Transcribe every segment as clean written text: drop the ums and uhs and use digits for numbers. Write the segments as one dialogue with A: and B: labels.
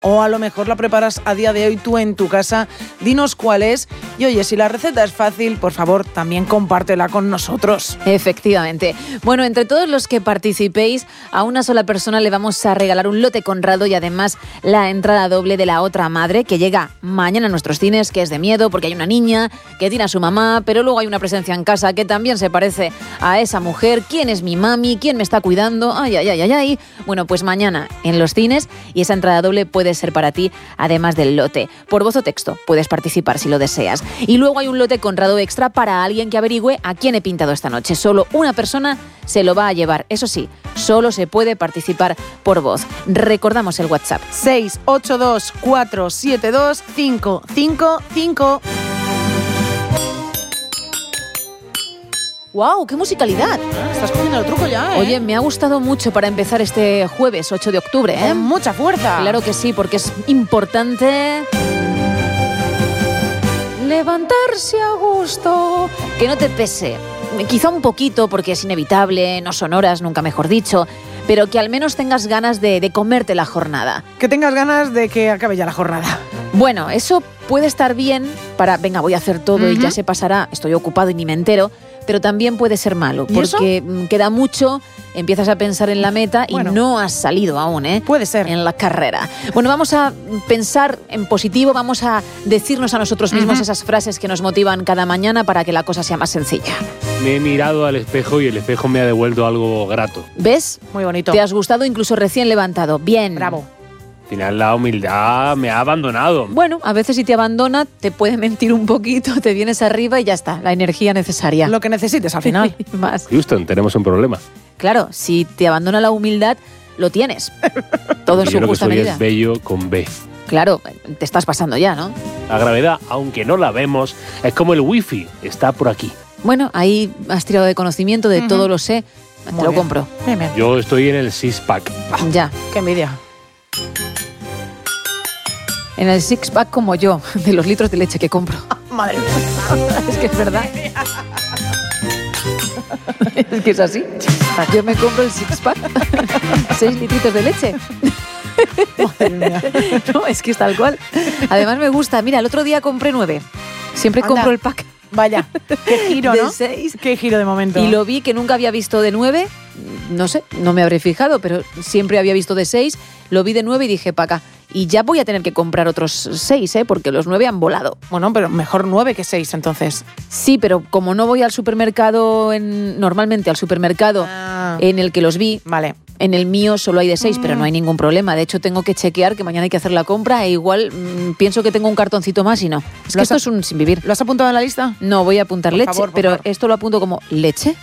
A: O a lo mejor la preparas a día de hoy tú en tu casa. Dinos cuál es. Y oye, si la receta es fácil, por favor, también compártela con nosotros.
B: Efectivamente. Bueno, entre todos los que participéis, a una sola persona le vamos a regalar un lote Conrado y además la entrada doble de La otra madre, que llega mañana a nuestros cines, que es de miedo porque hay una niña que tiene a su mamá, pero luego hay una presencia en casa que también se parece a esa mujer. ¿Quién es mi mami? ¿Quién me está cuidando? Ay, ay, ay, ay, ay. Bueno, pues mañana en los cines, y esa entrada doble puede ser para ti, además del lote. Por voz o texto puedes participar si lo deseas. Y luego hay un lote Conrado extra para alguien que averigüe a quién he pintado esta noche. Solo una persona se lo va a llevar. Eso sí, solo se puede participar por voz. Recordamos el WhatsApp.
A: 682 472 555.
B: ¡Wow! ¡Qué musicalidad!
A: Estás cogiendo el truco ya, ¿eh?
B: Oye, me ha gustado mucho para empezar este jueves 8 de octubre, ¿eh?
A: Con mucha fuerza.
B: Claro que sí, porque es importante levantarse a gusto, que no te pese. Quizá un poquito, porque es inevitable, no son horas, nunca mejor dicho, pero que al menos tengas ganas de comerte la jornada.
A: Que tengas ganas de que acabe ya la jornada.
B: Bueno, eso puede estar bien para, venga, voy a hacer todo y ya se pasará, estoy ocupado y ni me entero, pero también puede ser malo, porque queda mucho, empiezas a pensar en la meta y no has salido aún, ¿eh?
A: Puede ser.
B: En la carrera. Bueno, vamos a pensar en positivo, vamos a decirnos a nosotros mismos esas frases que nos motivan cada mañana para que la cosa sea más sencilla.
C: Me he mirado al espejo y el espejo me ha devuelto algo grato.
B: ¿Ves?
A: Muy bonito.
B: Te has gustado incluso recién levantado. Bien.
A: Bravo.
C: Al final la humildad me ha abandonado.
B: Bueno, a veces si te abandona, te puede mentir un poquito, te vienes arriba y ya está, la energía necesaria.
A: Lo que necesites al final.
B: Más.
C: Houston, tenemos un problema.
B: Claro, si te abandona la humildad, lo tienes. Todo en su justa medida.
C: Es bello con B.
B: Claro, te estás pasando ya, ¿no?
C: La gravedad, aunque no la vemos, es como el wifi, está por aquí.
B: Bueno, ahí has tirado de conocimiento, de todo lo sé, te lo compro.
A: Bien, bien.
C: Yo estoy en el six-pack.
B: Ya.
A: Qué envidia.
B: En el six-pack como yo, de los litros de leche que compro.
A: Madre mía.
B: Es que es verdad. Es que es así. Yo me compro el six-pack. 6 litritos de leche.
A: Madre mía.
B: No, es que es tal cual. Además me gusta. Mira, el otro día compré 9. Siempre compro el pack.
A: Vaya, qué giro, ¿no?
B: De 6.
A: Qué giro de momento.
B: Y lo vi que nunca había visto de 9. No sé, no me habré fijado, pero siempre había visto de 6. Lo vi de 9 y dije, pa' acá. Y ya voy a tener que comprar otros 6, porque los 9 han volado.
A: Bueno, pero mejor 9 que 6, entonces.
B: Sí, pero como no voy al supermercado, normalmente al supermercado en el que los vi,
A: vale.
B: En el mío solo hay de 6, pero no hay ningún problema. De hecho, tengo que chequear que mañana hay que hacer la compra e igual pienso que tengo un cartoncito más y no. Es que esto es un sin vivir.
A: ¿Lo has apuntado en la lista?
B: No, voy a apuntar leche, pero esto lo apunto como leche.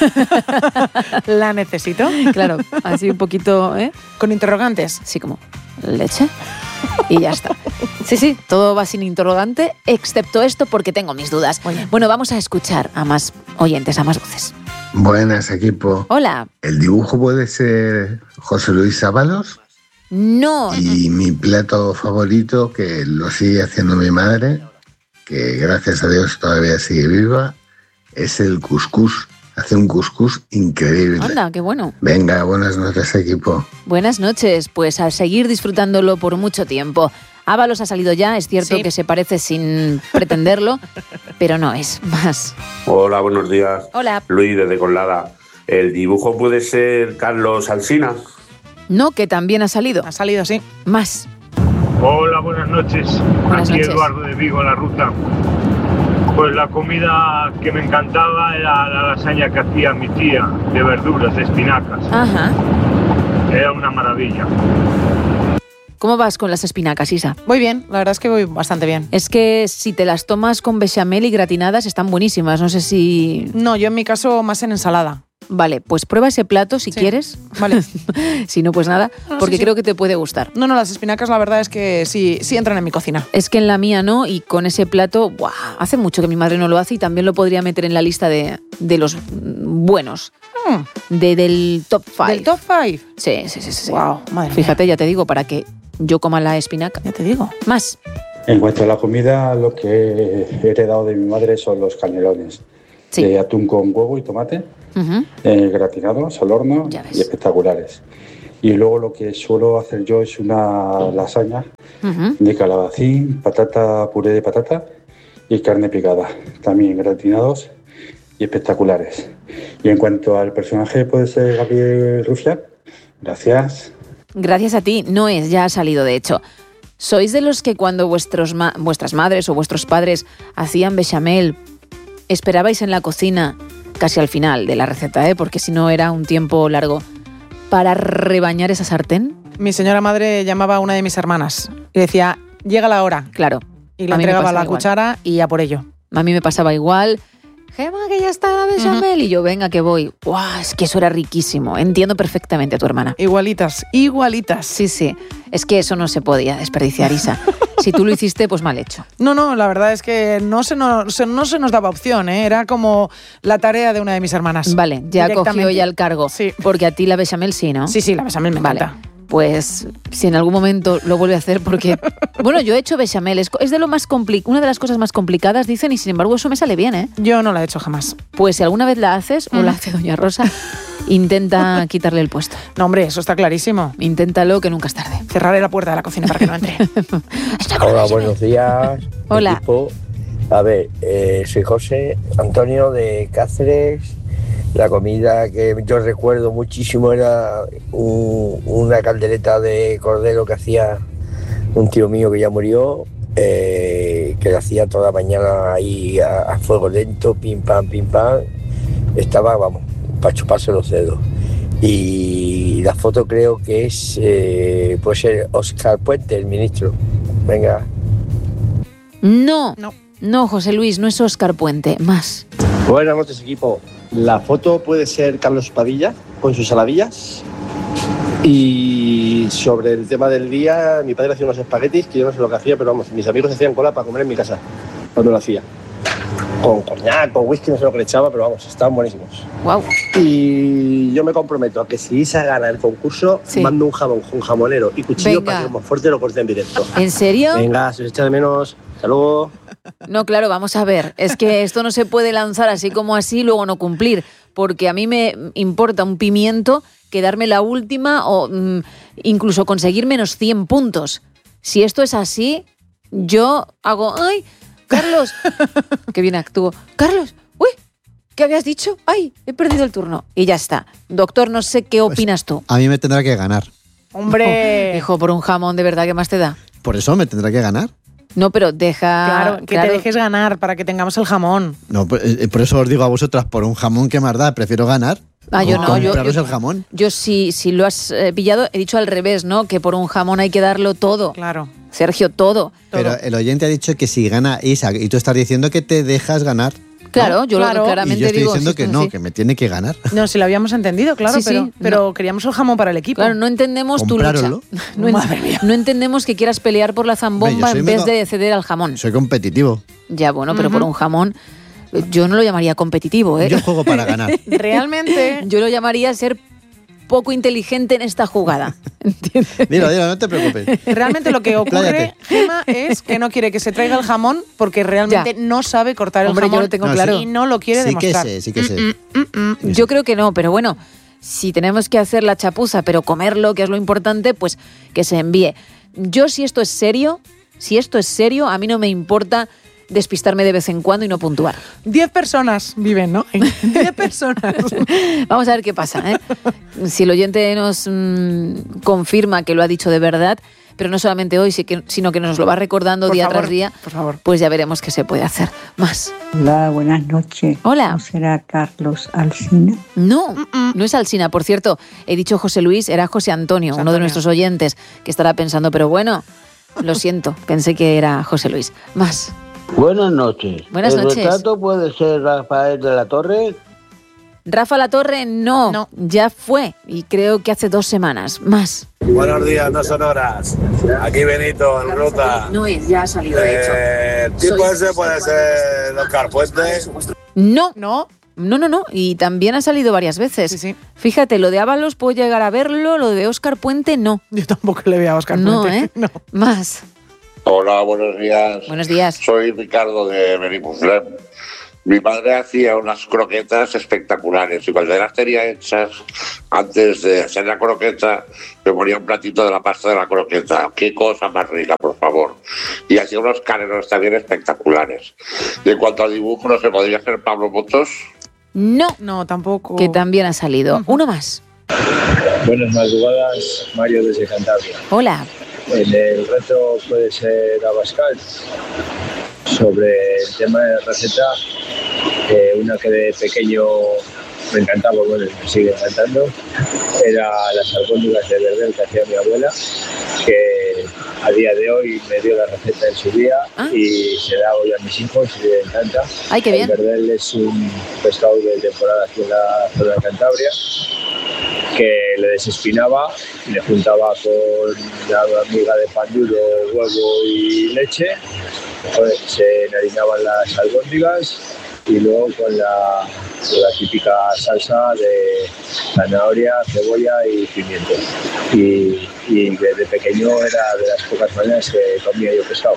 A: ¿La necesito?
B: Claro, así un poquito, ¿eh?
A: ¿Con interrogantes?
B: Sí, como leche. Y ya está. Sí, todo va sin interrogante, excepto esto porque tengo mis dudas. Bueno, vamos a escuchar a más oyentes, a más voces.
D: Buenas, equipo.
B: Hola.
D: ¿El dibujo puede ser José Luis Ábalos?
B: No.
D: Y mi plato favorito, que lo sigue haciendo mi madre, que gracias a Dios todavía sigue viva, es el cuscús. Hace un cuscús increíble.
B: Anda, qué bueno.
D: Venga, buenas noches, equipo.
B: Buenas noches, pues a seguir disfrutándolo por mucho tiempo. Ábalos ha salido ya, es cierto que se parece sin pretenderlo, pero no es más.
E: Hola, buenos días.
B: Hola.
E: Luis, desde Colada. ¿El dibujo puede ser Carlos Alsina?
B: No, que también ha salido.
A: Ha salido, sí.
B: Más.
F: Hola, buenas noches.
B: Buenas
F: Aquí
B: noches.
F: Eduardo de Vigo, La Ruta. Pues la comida que me encantaba era la lasaña que hacía mi tía, de verduras, de espinacas.
B: Ajá.
F: Era una maravilla.
B: ¿Cómo vas con las espinacas, Isa?
A: Muy bien, la verdad es que voy bastante bien.
B: Es que si te las tomas con bechamel y gratinadas están buenísimas, no sé si...
A: No, yo en mi caso más en ensalada.
B: Vale, pues prueba ese plato si quieres.
A: Vale.
B: Si no, pues nada, porque creo que te puede gustar.
A: No, las espinacas la verdad es que sí entran en mi cocina.
B: Es que en la mía no, y con ese plato, ¡buah! Hace mucho que mi madre no lo hace y también lo podría meter en la lista de los buenos. Del top 5.
A: ¿Del top 5?
B: Sí.
A: Wow, madre mía.
B: Fíjate, ya te digo, para que yo coma la espinaca.
A: Ya te digo.
B: Más.
G: En cuanto a la comida, lo que he heredado de mi madre son los canelones.
B: Sí.
G: De atún con huevo y tomate, gratinados al horno y espectaculares. Y luego lo que suelo hacer yo es una lasaña de calabacín, puré de patata y carne picada, también gratinados y espectaculares. Y en cuanto al personaje, puede ser Gabriel Rufián. Gracias.
B: Gracias a ti, no es, ya ha salido de hecho. ¿Sois de los que cuando vuestras madres o vuestros padres hacían bechamel, esperabais en la cocina casi al final de la receta, porque si no era un tiempo largo, para rebañar esa sartén?
A: Mi señora madre llamaba a una de mis hermanas y decía, llega la hora.
B: Claro.
A: Y le entregaba la cuchara y ya por ello.
B: A mí me pasaba igual. Gema, que ya está la bechamel. Y yo, venga, que voy. ¡Guau! Es que eso era riquísimo. Entiendo perfectamente a tu hermana.
A: Igualitas.
B: Sí, sí. Es que eso no se podía desperdiciar, Isa. Si tú lo hiciste, pues mal hecho.
A: No, la verdad es que no se nos daba opción, ¿eh? Era como la tarea de una de mis hermanas.
B: Vale, ya cogió ya el cargo.
A: Sí.
B: Porque a ti la bechamel sí, ¿no?
A: Sí, la bechamel me encanta.
B: Vale. Pues si en algún momento lo vuelve a hacer, porque... Bueno, yo he hecho bechamel, es de lo más una de las cosas más complicadas, dicen, y sin embargo eso me sale bien, ¿eh?
A: Yo no la he hecho jamás.
B: Pues si alguna vez la haces, o la hace Doña Rosa, intenta quitarle el puesto.
A: No, hombre, eso está clarísimo.
B: Inténtalo, que nunca es tarde.
A: Cerraré la puerta de la cocina para que no entre.
H: Hola, buenos días.
B: Hola.
H: Equipo. A ver, soy José Antonio de Cáceres. La comida que yo recuerdo muchísimo era una caldereta de cordero que hacía un tío mío que ya murió, que la hacía toda mañana ahí a fuego lento, pim pam, estaba, vamos, para chuparse los dedos. Y la foto creo que es, puede ser Óscar Puente, el ministro. Venga.
B: No, José Luis, no es Óscar Puente, más.
I: Buenas noches, equipo. La foto puede ser Carlos Padilla con sus saladillas. Y sobre el tema del día, mi padre hacía unos espaguetis que yo no sé lo que hacía, pero vamos, mis amigos hacían cola para comer en mi casa cuando lo hacía. Con coñac, con whisky, no sé lo que le echaba, pero vamos, estaban buenísimos.
B: Wow.
I: Y yo me comprometo a que si Isa gana el concurso, mando un jamón con jamonero y cuchillo para que como fuerte lo corte en directo.
B: ¿En serio?
I: Venga, se os echa de menos. Hasta luego.
B: No, claro, vamos a ver. Es que esto no se puede lanzar así como así y luego no cumplir. Porque a mí me importa un pimiento quedarme la última o incluso conseguir menos 100 puntos. Si esto es así, yo hago... ¡Ay, Carlos! ¡Qué bien actúo! ¡Carlos! ¡Uy! ¿Qué habías dicho? ¡Ay! He perdido el turno. Y ya está. Doctor, no sé qué opinas tú.
J: A mí me tendrá que ganar.
A: ¡Hombre!
B: Hijo, por un jamón, ¿de verdad qué más te da?
J: Por eso me tendrá que ganar.
B: No, pero deja...
A: Claro, te dejes ganar para que tengamos el jamón.
J: No, por eso os digo a vosotras, por un jamón que más da, prefiero ganar.
B: Yo no,
J: compraros el jamón.
B: Yo si lo has pillado, he dicho al revés, ¿no? Que por un jamón hay que darlo todo.
A: Claro.
B: Sergio, todo.
J: Pero el oyente ha dicho que si gana Isa, y tú estás diciendo que te dejas ganar.
B: Claro, yo claramente
J: y yo estoy
B: digo...
J: diciendo que no, que me tiene que ganar.
A: No, si lo habíamos entendido, claro,
B: Sí,
A: pero queríamos el jamón para el equipo.
B: Claro, no entendemos tu lucha. No entendemos que quieras pelear por la zambomba en vez de ceder al jamón.
J: Soy competitivo.
B: Ya, bueno, pero por un jamón... Yo no lo llamaría competitivo, ¿eh?
J: Yo juego para ganar.
A: Realmente...
B: Yo lo llamaría ser poco inteligente en esta jugada. ¿Entiendes?
J: Dilo, no te preocupes.
A: Realmente lo que ocurre, Gema, es que no quiere que se traiga el jamón porque realmente no sabe cortar el jamón.
B: Yo lo tengo claro.
A: Y no lo quiere demostrar.
J: Sí que sé.
B: Yo creo que no, pero bueno, si tenemos que hacer la chapuza, pero comerlo, que es lo importante, pues que se envíe. Yo, si esto es serio, a mí no me importa despistarme de vez en cuando y no puntuar.
A: 10 personas viven, ¿no? 10 personas.
B: Vamos a ver qué pasa, ¿eh? Si el oyente nos confirma que lo ha dicho de verdad, pero no solamente hoy, sino que nos lo va recordando día tras día,
A: por favor.
B: Pues ya veremos qué se puede hacer. Más.
K: Hola, buenas noches.
B: Hola.
K: ¿No será Carlos Alsina?
B: No, no es Alsina. Por cierto, he dicho José Luis, era José Antonio, uno de nuestros oyentes, que estará pensando, pero bueno, lo siento, pensé que era José Luis. Más.
L: Buenas noches.
B: Buenas noches.
L: ¿El retrato puede ser Rafael de la Torre?
B: Rafa La Torre, no, ya fue, y creo que hace 2 semanas. Más.
M: Buenos días, no son horas. Aquí Benito, en ruta.
B: No es, ya ha salido, de hecho.
M: ¿El tipo ese puede ser Óscar Puente?
B: No, y también ha salido varias veces.
A: Sí.
B: Fíjate, lo de Ábalos puedo llegar a verlo, lo de Óscar Puente, no.
A: Yo tampoco le veo a Óscar
B: Puente.
A: No, ¿eh?
B: No. Más.
E: Hola, buenos días.
B: Buenos días.
E: Soy Ricardo de Benimúslim.
N: Mi madre hacía unas croquetas espectaculares y cuando las tenía hechas, antes de hacer la croqueta, me ponía un platito de la pasta de la croqueta. ¡Qué cosa más rica, por favor! Y hacía unos canelos también espectaculares. Y en cuanto al dibujo, ¿no se podría hacer Pablo Motos?
B: No,
A: tampoco.
B: Que también ha salido. Uno más.
O: Buenas madrugadas, Mario desde Cantabria.
B: Hola.
O: En el reto puede ser Abascal. Sobre el tema de la receta, una que de pequeño me encantaba, bueno, me sigue encantando, era las albóndigas de verdel que hacía mi abuela, que a día de hoy me dio la receta en su día y se la hago ya a mis hijos y me encanta.
B: ¡Ay, qué bien!
O: El verdel es un pescado de temporada aquí en la zona de Cantabria, que le desespinaba y le juntaba con la miga de pan duro, huevo y leche. Pues se harinaban las albóndigas y luego con la típica salsa de zanahoria, cebolla y pimiento. Y desde pequeño era de las pocas maneras que comía yo pescado.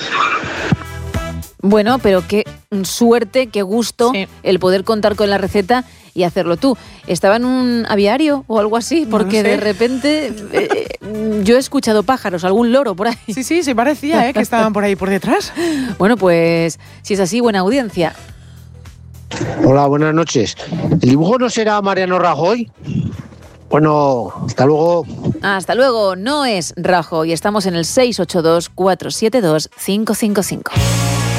B: Bueno, pero qué suerte, qué gusto el poder contar con la receta y hacerlo tú. ¿Estaba en un aviario o algo así? Porque de repente yo he escuchado pájaros, algún loro por ahí.
A: Sí, parecía que estaban por ahí por detrás.
B: Bueno, pues si es así, buena audiencia.
P: Hola, buenas noches. ¿El dibujo no será Mariano Rajoy? Bueno, hasta luego.
B: Hasta luego, no es Rajoy. Estamos en el 682-472-555.